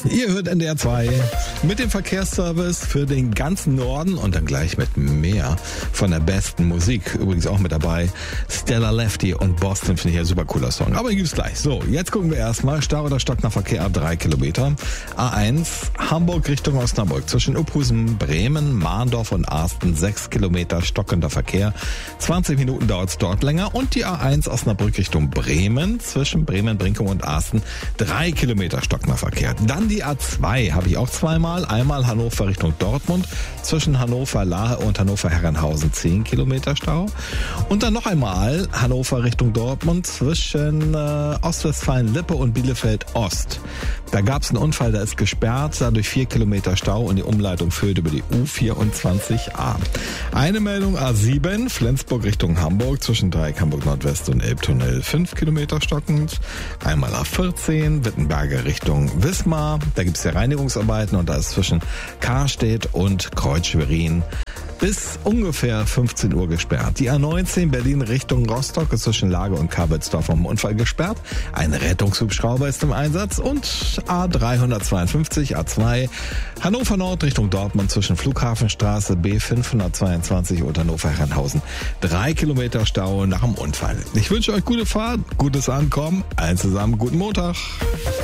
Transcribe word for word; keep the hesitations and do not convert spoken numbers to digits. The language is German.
Ihr hört N D R zwei mit dem Verkehrsservice für den ganzen Norden und dann gleich mit mehr von der besten Musik. Übrigens auch mit dabei Stella Lefty und Boston, finde ich ja super cooler Song. Aber gibt's gleich. So, jetzt gucken wir erstmal. Stau oder Stock nach Verkehr, drei Kilometer. A eins, Hamburg Richtung Osnabrück. Zwischen Uphusen, Bremen, Mahndorf und Arsten, sechs Kilometer stockender Verkehr. zwanzig Minuten dauert's dort länger. Und die A eins Osnabrück Richtung Bremen. Zwischen Bremen, Brinkum und Arsten, drei Kilometer stockender Verkehr. Dann die A zwei habe ich auch zweimal. Einmal Hannover Richtung Dortmund. Zwischen Hannover Lahe und Hannover Herrenhausen zehn Kilometer Stau. Und dann noch einmal Hannover Richtung Dortmund zwischen äh, Ostwestfalen-Lippe und Bielefeld Ost. Da gab es einen Unfall, der ist gesperrt, dadurch vier Kilometer Stau und die Umleitung führt über die U vierundzwanzig A. Eine Meldung A sieben, Flensburg Richtung Hamburg, zwischen Dreieck Hamburg Nordwest und Elbtunnel fünf Kilometer stockend. Einmal A vierzehn, Wittenberge Richtung Wismar, da gibt es ja Reinigungsarbeiten und da ist zwischen Karstedt und Kreuz-Schwerin bis ungefähr fünfzehn Uhr gesperrt. Die A neunzehn Berlin Richtung Rostock ist zwischen Lage und Karlsdorf vom Unfall gesperrt. Ein Rettungshubschrauber ist im Einsatz und A dreihundertzweiundfünfzig A zwei Hannover Nord Richtung Dortmund zwischen Flughafenstraße B fünfhundertzweiundzwanzig und Hannover Herrenhausen. Drei Kilometer Stau nach dem Unfall. Ich wünsche euch gute Fahrt, gutes Ankommen, allen zusammen guten Montag.